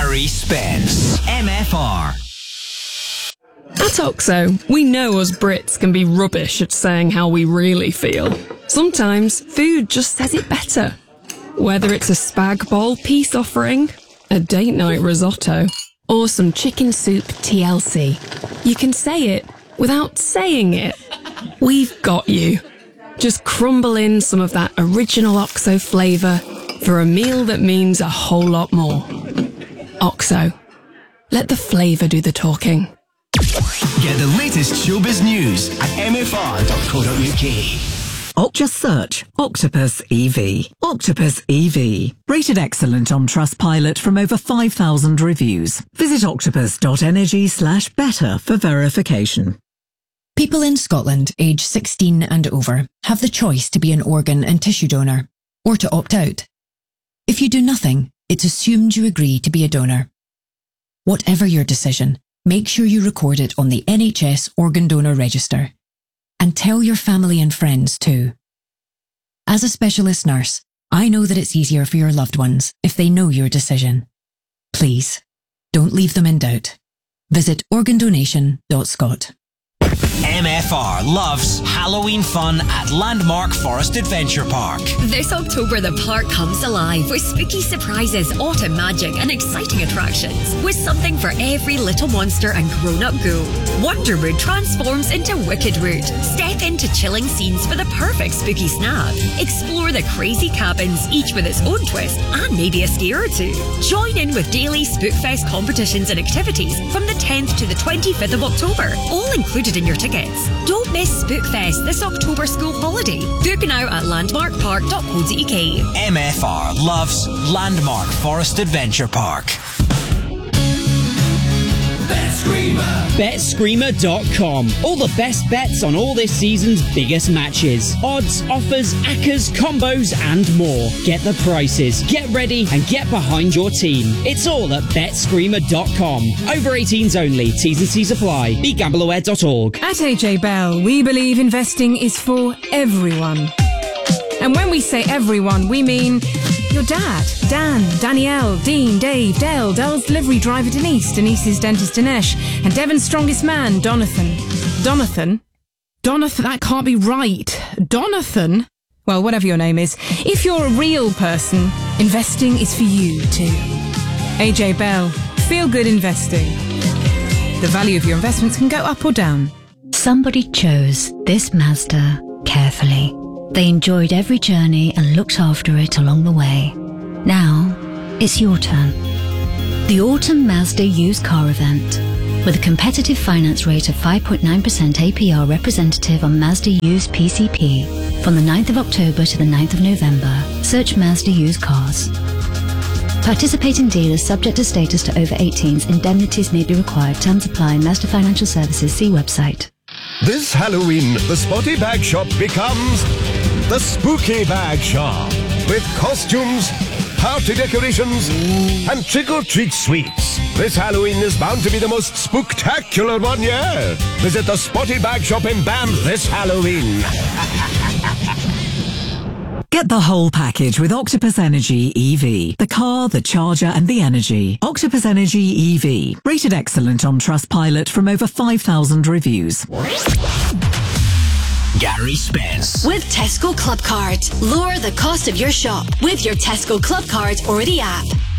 Gary Spence, MFR. At OXO, we know us Brits can be rubbish at saying how we really feel. Sometimes food just says it better. Whether it's a spag bol peace offering, a date night risotto, or some chicken soup TLC, you can say it without saying it. We've got you. Just crumble in some of that original OXO flavour for a meal that means a whole lot more. OXO. Let the flavour do the talking. Get the latest showbiz news at mfr.co.uk. Just search Octopus EV. Octopus EV. Rated excellent on Trustpilot from over 5,000 reviews. Visit octopus.energy/better for verification. People in Scotland aged 16 and over have the choice to be an organ and tissue donor, or to opt out. If you do nothing, it's assumed you agree to be a donor. Whatever your decision, make sure you record it on the NHS Organ Donor Register. And tell your family and friends too. As a specialist nurse, I know that it's easier for your loved ones if they know your decision. Please, don't leave them in doubt. Visit organdonation.scot. MFR loves Halloween fun at Landmark Forest Adventure Park. This October, the park comes alive with spooky surprises, autumn magic, and exciting attractions. With something for every little monster and grown-up ghoul. Wonderwood transforms into Wickedwood. Step into chilling scenes for the perfect spooky snap. Explore the crazy cabins, each with its own twist, and maybe a scare or two. Join in with daily Spookfest competitions and activities from the 10th to the 25th of October, all included in your tickets. Don't miss Spookfest this October school holiday. Book now at landmarkpark.co.uk. MFR loves Landmark Forest Adventure Park. BetScreamer.com. All the best bets on all this season's biggest matches. Odds, offers, accas, combos, and more. Get the prices, get ready, and get behind your team. It's all at BetScreamer.com. Over 18s only. T's and C's apply. BeGambleAware.org. At AJ Bell, we believe investing is for everyone. And when we say everyone, we mean your dad, Dan, Danielle, Dean, Dave, Dale, Dale's delivery driver Denise, Denise's dentist Dinesh, and Devon's strongest man, Donathan. Donathan? That can't be right. Donathan? Well, whatever your name is, if you're a real person, investing is for you too. AJ Bell, feel good investing. The value of your investments can go up or down. Somebody chose this Mazda carefully. They enjoyed every journey and looked after it along the way. Now, it's your turn. The Autumn Mazda Used Car Event. With a competitive finance rate of 5.9% APR representative on Mazda Used PCP. From the 9th of October to the 9th of November, search Mazda Used Cars. Participating dealers subject to status to over 18s. Indemnities may be required. Terms apply. Mazda Financial Services. See website. This Halloween, the Spotty Bag Shop becomes the Spooky Bag Shop. With costumes, party decorations, and trick-or-treat sweets. This Halloween is bound to be the most spooktacular one yet. Visit the Spotty Bag Shop in Banff this Halloween. Get the whole package with Octopus Energy EV. The car, the charger, and the energy. Octopus Energy EV. Rated excellent on Trustpilot from over 5,000 reviews. Gary Spence. With Tesco Club Card. Lower the cost of your shop with your Tesco Club Card or the app.